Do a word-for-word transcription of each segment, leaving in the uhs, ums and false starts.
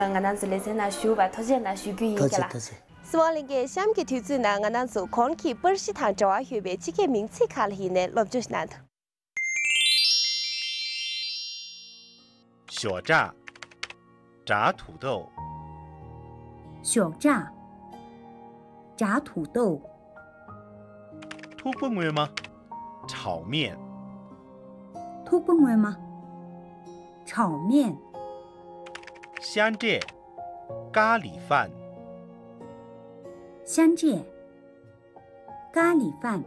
我那是来在那修吧，他在那修个一个啦。是我那个想个投资呢，我那是看起本市场找啊学呗，这个名词看了以呢，老就是难的。 小炸，炸土豆。 小炸，炸土豆。 土崩味吗？炒面。 土崩味吗？炒面。 香芥，咖喱饭。 香芥，咖喱饭。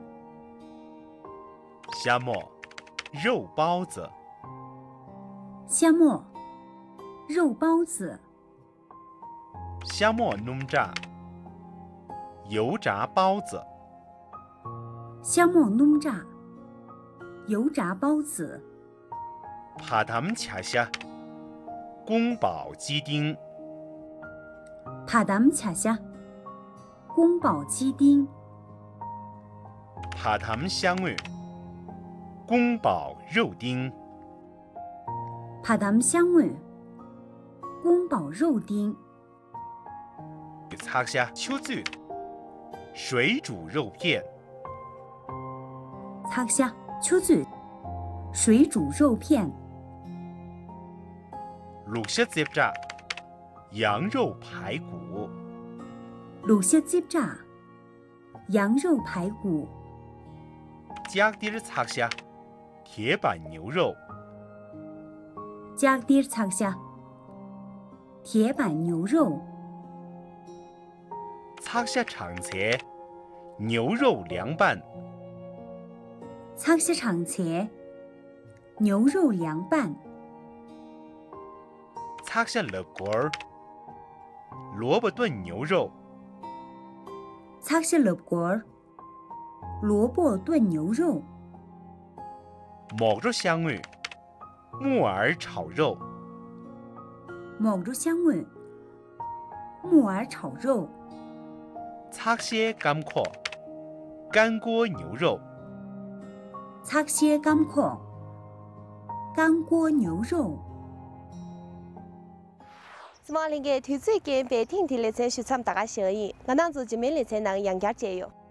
虾末，肉包子。 虾末，肉包子。 虾末弄炸，油炸包子。 虾末弄炸，油炸包子。 帕他们恰下，宫保鸡丁。 帕他们恰下，宫保鸡丁。 帕他们香味，宫保肉丁。 帕他们香味，宫保肉丁。 擦下秋子，水煮肉片。 擦下秋子，水煮肉片。 卤蟹接炸，羊肉排骨。 卤蟹接炸，羊肉排骨。 加点儿擦下，铁板牛肉。 加点儿擦下，铁板牛肉。 擦下长切，牛肉凉拌。 擦下长切，牛肉凉拌。 擦下肋骨儿，萝卜炖牛肉。 擦下肋骨儿，萝卜炖牛肉。 冒着香味，木耳炒肉。 冒着香味，木耳炒肉。 擦些干锅，干锅牛肉。 擦些干锅，干锅牛肉。 是我那个投资跟白天的来在学场大家小意，我当初就没来在那杨家节哟。